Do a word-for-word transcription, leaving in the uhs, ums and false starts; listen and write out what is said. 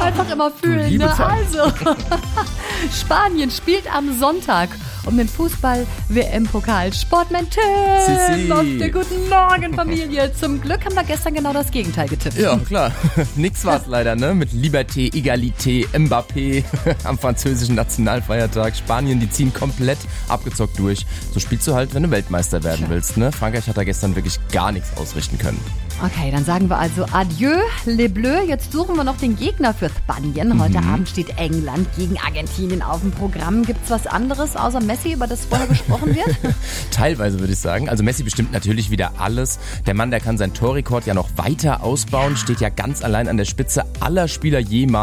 einfach immer fühlen. liebe Ne? Zeit. Also, Spanien spielt am Sonntag um den Fußball-W M-Pokal. Sportman Si, si. Tim, guten Morgen, Familie. Zum Glück haben wir gestern genau das Gegenteil getippt. Ja, klar. Nix war's leider, ne? Mit Liberté, Egalité, Mbappé am französischen Nationalfeiertag. Spanien, die ziehen komplett abgezockt durch. So spielst du halt, wenn du Weltmeister werden willst, ne? Frankreich hat da gestern wirklich gar nichts ausrichten können. Okay, dann sagen wir also Adieu, les Bleus. Jetzt suchen wir noch den Gegner für Spanien. Heute Mhm. Abend steht England gegen Argentinien auf dem Programm. Gibt's was anderes außer Messi, über das vorher gesprochen wird? Teilweise würde ich sagen. Also Messi bestimmt natürlich wieder alles. Der Mann, der kann seinen Torrekord ja noch weiter ausbauen, steht ja ganz allein an der Spitze aller Spieler jemals.